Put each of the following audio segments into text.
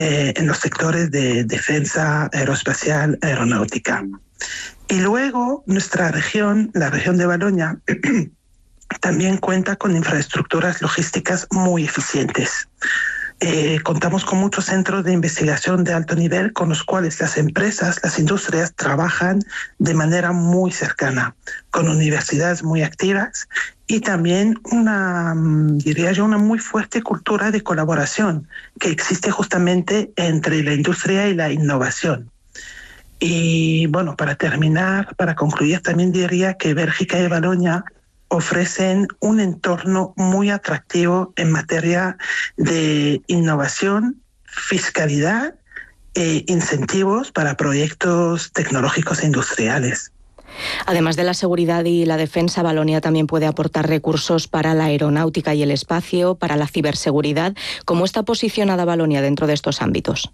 en los sectores de defensa, aeroespacial, aeronáutica. Y luego nuestra región, la región de Valonia, también cuenta con infraestructuras logísticas muy eficientes. Contamos con muchos centros de investigación de alto nivel con los cuales las empresas, las industrias trabajan de manera muy cercana, con universidades muy activas y también diría yo, una muy fuerte cultura de colaboración que existe justamente entre la industria y la innovación. Y bueno, para terminar, para concluir, también diría que Bélgica y Valonia ofrecen un entorno muy atractivo en materia de innovación, fiscalidad e incentivos para proyectos tecnológicos e industriales. Además de la seguridad y la defensa, Valonia también puede aportar recursos para la aeronáutica y el espacio, para la ciberseguridad. ¿Cómo está posicionada Valonia dentro de estos ámbitos?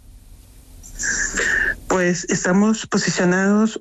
Pues estamos posicionados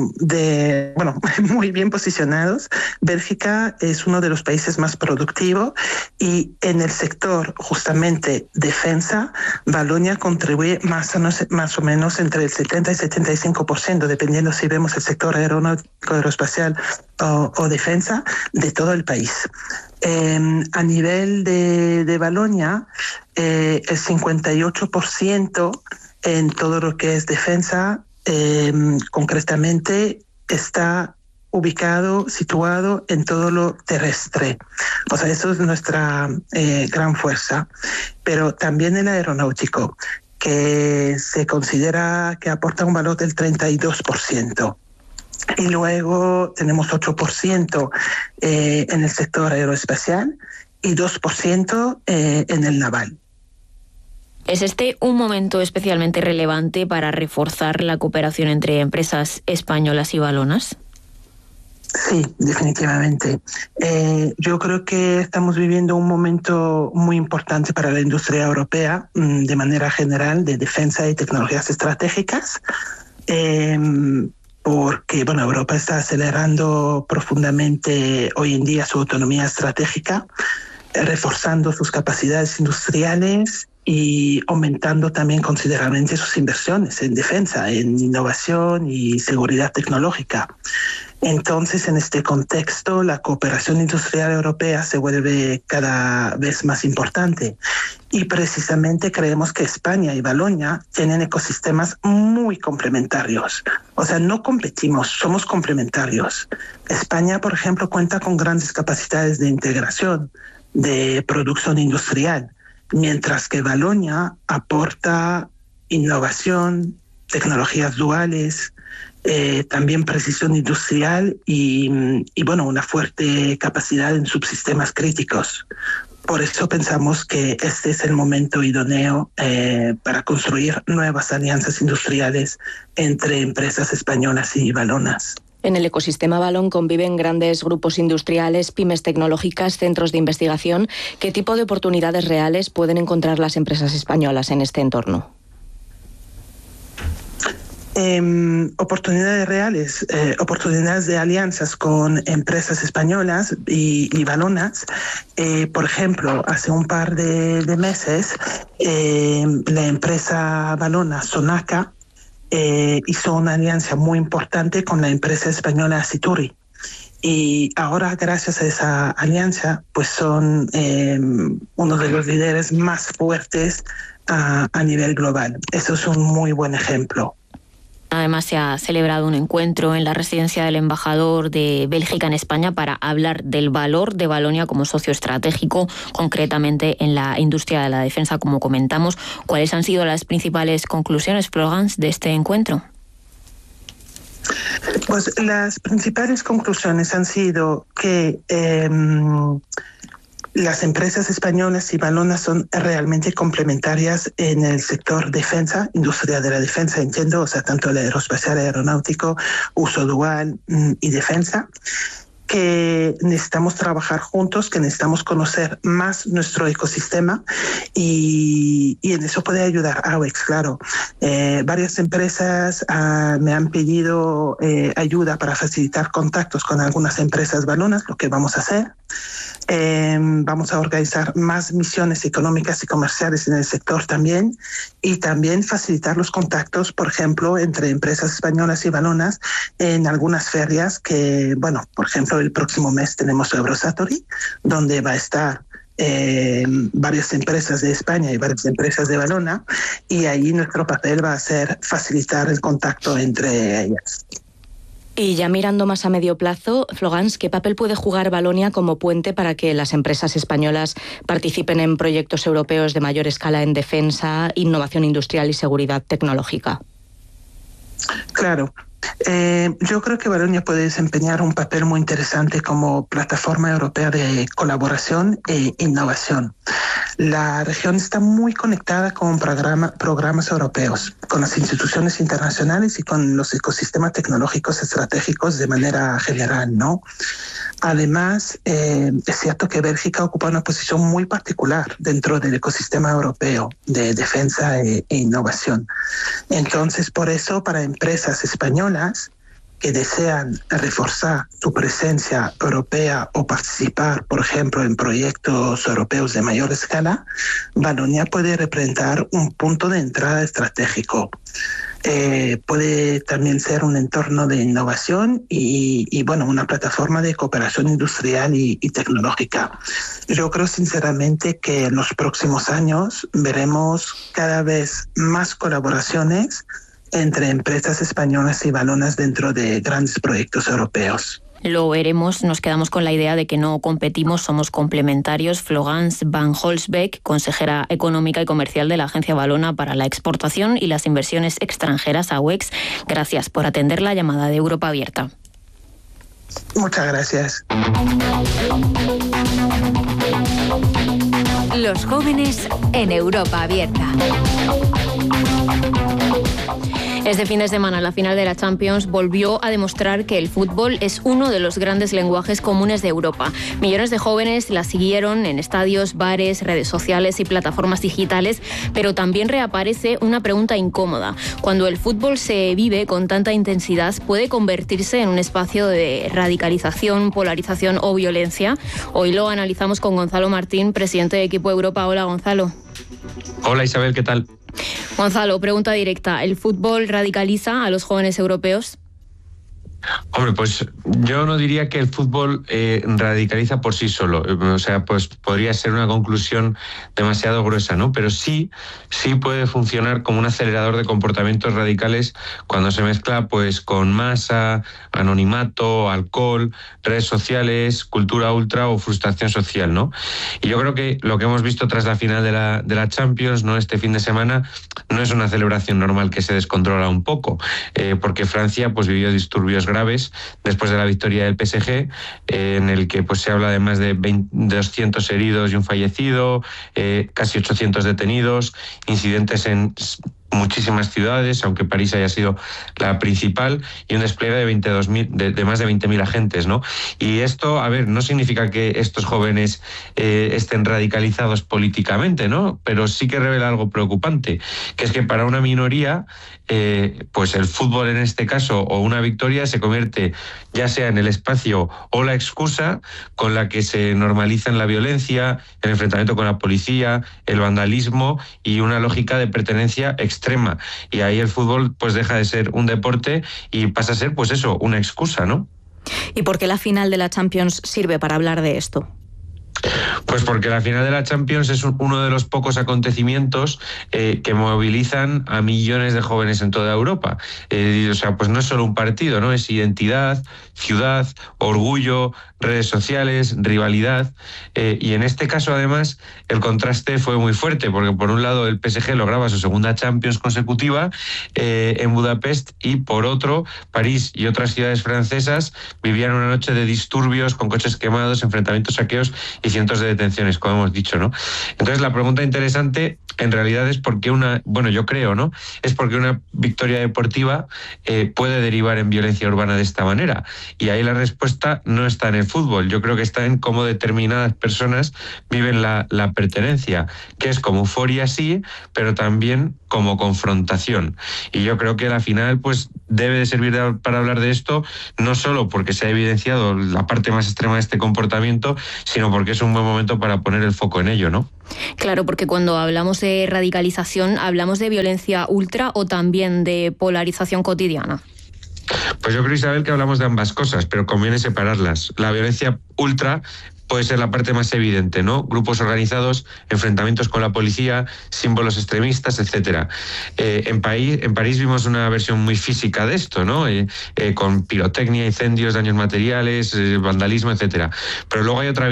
muy bien posicionados. Bélgica es uno de los países más productivos y en el sector justamente defensa, Valonia contribuye más o menos entre el 70 y 75%, dependiendo si vemos el sector aeronáutico, aeroespacial o defensa de todo el país. A nivel de Valonia, el 58% en todo lo que es defensa, concretamente está situado en todo lo terrestre. O sea, eso es nuestra gran fuerza. Pero también el aeronáutico, que se considera que aporta un valor del 32%. Y luego tenemos 8% en el sector aeroespacial y 2% en el naval. ¿Es este un momento especialmente relevante para reforzar la cooperación entre empresas españolas y valonas? Sí, definitivamente. Yo creo que estamos viviendo un momento muy importante para la industria europea, de manera general, de defensa y tecnologías estratégicas, porque Europa está acelerando profundamente hoy en día su autonomía estratégica, reforzando sus capacidades industriales y aumentando también considerablemente sus inversiones en defensa, en innovación y seguridad tecnológica. Entonces, en este contexto, la cooperación industrial europea se vuelve cada vez más importante. Y precisamente creemos que España y Valonia tienen ecosistemas muy complementarios. O sea, no competimos, somos complementarios. España, por ejemplo, cuenta con grandes capacidades de integración, de producción industrial, mientras que Valonia aporta innovación, tecnologías duales, también precisión industrial y una fuerte capacidad en subsistemas críticos. Por eso pensamos que este es el momento idóneo para construir nuevas alianzas industriales entre empresas españolas y valonas. En el ecosistema Valón conviven grandes grupos industriales, pymes tecnológicas, centros de investigación. ¿Qué tipo de oportunidades reales pueden encontrar las empresas españolas en este entorno? Oportunidades reales, oportunidades de alianzas con empresas españolas y valonas. Por ejemplo, hace un par de meses, la empresa valona Sonaca hizo una alianza muy importante con la empresa española Situri. Y ahora, gracias a esa alianza, pues son uno de los líderes más fuertes a nivel global. Eso es un muy buen ejemplo. Además, se ha celebrado un encuentro en la residencia del embajador de Bélgica en España para hablar del valor de Valonia como socio estratégico, concretamente en la industria de la defensa, como comentamos. ¿Cuáles han sido las principales conclusiones, Florence, de este encuentro? Pues las principales conclusiones han sido que las empresas españolas y valonas son realmente complementarias en el sector defensa, industria de la defensa, entiendo, o sea, tanto el aeroespacial, aeronáutico, uso dual y defensa, que necesitamos trabajar juntos, que necesitamos conocer más nuestro ecosistema y en eso puede ayudar AWEX, claro. Varias empresas me han pedido ayuda para facilitar contactos con algunas empresas balonas, lo que vamos a hacer. Vamos a organizar más misiones económicas y comerciales en el sector también, y también facilitar los contactos, por ejemplo, entre empresas españolas y balonas en algunas ferias que, bueno, por ejemplo, el próximo mes tenemos Eurosatory, donde va a estar varias empresas de España y varias empresas de Valona, y ahí nuestro papel va a ser facilitar el contacto entre ellas. Y ya mirando más a medio plazo, Florence, ¿qué papel puede jugar Valonia como puente para que las empresas españolas participen en proyectos europeos de mayor escala en defensa, innovación industrial y seguridad tecnológica? Claro. Yo creo que Valonia puede desempeñar un papel muy interesante como plataforma europea de colaboración e innovación. La región está muy conectada con programas europeos, con las instituciones internacionales y con los ecosistemas tecnológicos estratégicos de manera general, ¿no? Además, es cierto que Bélgica ocupa una posición muy particular dentro del ecosistema europeo de defensa e innovación. Entonces, por eso, para empresas españolas que desean reforzar su presencia europea o participar, por ejemplo, en proyectos europeos de mayor escala, Valonia puede representar un punto de entrada estratégico. Puede también ser un entorno de innovación y bueno, una plataforma de cooperación industrial y tecnológica. Yo creo sinceramente que en los próximos años veremos cada vez más colaboraciones entre empresas españolas y balonas dentro de grandes proyectos europeos. Lo veremos, nos quedamos con la idea de que no competimos, somos complementarios. Florence Van Holsbeek, consejera económica y comercial de la Agencia Valona para la Exportación y las Inversiones Extranjeras, AWEX, gracias por atender la llamada de Europa Abierta. Muchas gracias. Los jóvenes en Europa Abierta. Este fin de semana, la final de la Champions volvió a demostrar que el fútbol es uno de los grandes lenguajes comunes de Europa. Millones de jóvenes la siguieron en estadios, bares, redes sociales y plataformas digitales, pero también reaparece una pregunta incómoda. Cuando el fútbol se vive con tanta intensidad, ¿puede convertirse en un espacio de radicalización, polarización o violencia? Hoy lo analizamos con Gonzalo Martín, presidente de Equipo Europa. Hola, Gonzalo. Hola, Isabel, ¿qué tal? Gonzalo, pregunta directa. ¿El fútbol radicaliza a los jóvenes europeos? Hombre, pues yo no diría que el fútbol radicaliza por sí solo. O sea, pues podría ser una conclusión demasiado gruesa, ¿no? Pero sí puede funcionar como un acelerador de comportamientos radicales cuando se mezcla pues con masa, anonimato, alcohol, redes sociales, cultura ultra o frustración social, ¿no? Y yo creo que lo que hemos visto tras la final de la Champions, ¿no?, este fin de semana, no es una celebración normal que se descontrola un poco, porque Francia pues vivió disturbios graves después de la victoria del PSG, en el que pues se habla de más de 200 heridos y un fallecido, casi 800 detenidos, incidentes en muchísimas ciudades, aunque París haya sido la principal, y un despliegue de más de 20.000 agentes, ¿no? Y esto, a ver, no significa que estos jóvenes estén radicalizados políticamente, ¿no? Pero sí que revela algo preocupante, que es que para una minoría, pues el fútbol en este caso, o una victoria, se convierte ya sea en el espacio o la excusa con la que se normalizan la violencia, el enfrentamiento con la policía, el vandalismo y una lógica de pertenencia extrema. Y ahí el fútbol pues deja de ser un deporte y pasa a ser pues eso, una excusa, ¿no? ¿Y por qué la final de la Champions sirve para hablar de esto? Pues porque la final de la Champions es uno de los pocos acontecimientos que movilizan a millones de jóvenes en toda Europa. O sea, pues no es solo un partido, ¿no? Es identidad, ciudad, orgullo, redes sociales, rivalidad. Y en este caso, además, el contraste fue muy fuerte, porque por un lado el PSG lograba su segunda Champions consecutiva en Budapest, y por otro, París y otras ciudades francesas vivían una noche de disturbios con coches quemados, enfrentamientos, saqueos y cientos de detenciones, como hemos dicho, ¿no? Entonces la pregunta interesante en realidad es por qué yo creo, ¿no? Es porque una victoria deportiva puede derivar en violencia urbana de esta manera. Y ahí la respuesta no está en el fútbol. Yo creo que está en cómo determinadas personas viven la pertenencia, que es como euforia sí, pero también como confrontación. Y yo creo que la final pues debe de servir para hablar de esto, no solo porque se ha evidenciado la parte más extrema de este comportamiento, sino porque es un buen momento para poner el foco en ello, ¿no? Claro, porque cuando hablamos de radicalización, ¿hablamos de violencia ultra o también de polarización cotidiana? Pues yo creo, Isabel, que hablamos de ambas cosas, pero conviene separarlas. La violencia ultra puede ser la parte más evidente, ¿no? Grupos organizados, enfrentamientos con la policía, símbolos extremistas, etcétera. En París vimos una versión muy física de esto, ¿no? Con pirotecnia, incendios, daños materiales, vandalismo, etcétera. Pero luego hay otra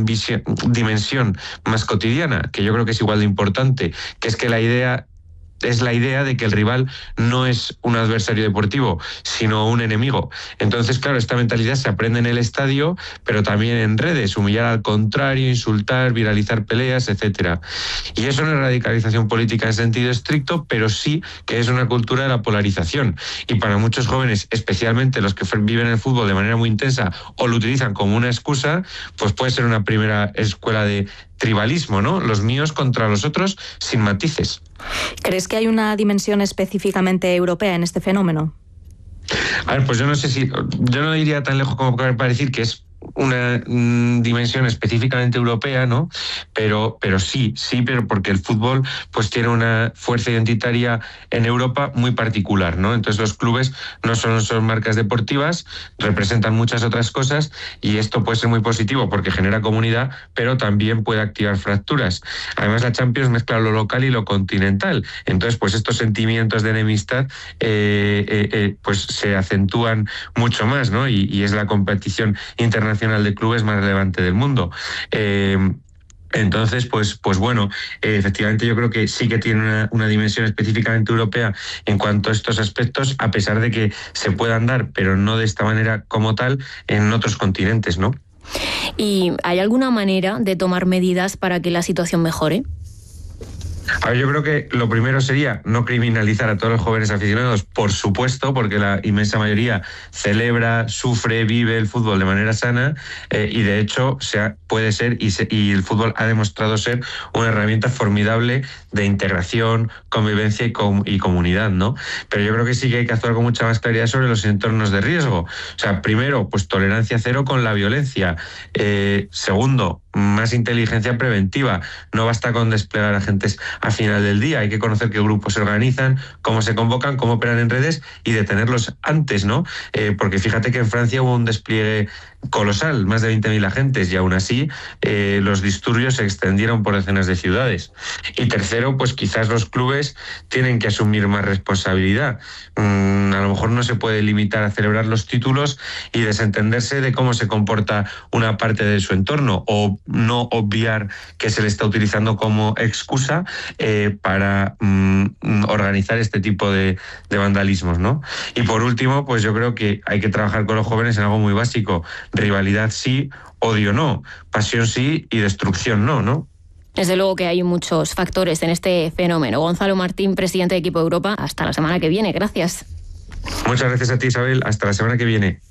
dimensión más cotidiana, que yo creo que es igual de importante, que es que la idea de que el rival no es un adversario deportivo, sino un enemigo. Entonces, claro, esta mentalidad se aprende en el estadio, pero también en redes, humillar al contrario, insultar, viralizar peleas, etcétera. Y eso no es radicalización política en sentido estricto, pero sí que es una cultura de la polarización. Y para muchos jóvenes, especialmente los que viven el fútbol de manera muy intensa o lo utilizan como una excusa, pues puede ser una primera escuela de tribalismo, ¿no? Los míos contra los otros sin matices. ¿Crees que hay una dimensión específicamente europea en este fenómeno? A ver, pues yo no iría tan lejos como para decir que es una dimensión específicamente europea, ¿no? Pero sí, pero porque el fútbol pues tiene una fuerza identitaria en Europa muy particular, ¿no? Entonces los clubes no solo son marcas deportivas, representan muchas otras cosas y esto puede ser muy positivo porque genera comunidad, pero también puede activar fracturas. Además la Champions mezcla lo local y lo continental, entonces pues estos sentimientos de enemistad pues se acentúan mucho más, ¿no? Y es la competición internacional de clubes más relevante del mundo. Entonces, pues bueno, efectivamente yo creo que sí que tiene una dimensión específicamente europea en cuanto a estos aspectos, a pesar de que se puedan dar, pero no de esta manera como tal, en otros continentes, ¿no? ¿Y hay alguna manera de tomar medidas para que la situación mejore? A ver, yo creo que lo primero sería no criminalizar a todos los jóvenes aficionados, por supuesto, porque la inmensa mayoría celebra, sufre, vive el fútbol de manera sana y de hecho puede ser y el fútbol ha demostrado ser una herramienta formidable de integración, convivencia y comunidad, ¿no? Pero yo creo que sí que hay que actuar con mucha más claridad sobre los entornos de riesgo. O sea, primero, pues tolerancia cero con la violencia. Segundo, más inteligencia preventiva. No basta con desplegar agentes al final del día. Hay que conocer qué grupos se organizan, cómo se convocan, cómo operan en redes y detenerlos antes, ¿no? Porque fíjate que en Francia hubo un despliegue colosal, más de 20.000 agentes, y aún así los disturbios se extendieron por decenas de ciudades. Y tercero, pues quizás los clubes tienen que asumir más responsabilidad. A lo mejor no se puede limitar a celebrar los títulos y desentenderse de cómo se comporta una parte de su entorno, o no obviar que se le está utilizando como excusa para organizar este tipo de vandalismos, ¿no? Y por último, pues yo creo que hay que trabajar con los jóvenes en algo muy básico: rivalidad sí, odio no, pasión sí y destrucción no, ¿no? Desde luego que hay muchos factores en este fenómeno. Gonzalo Martín, presidente de Equipo Europa, hasta la semana que viene. Gracias. Muchas gracias a ti, Isabel. Hasta la semana que viene.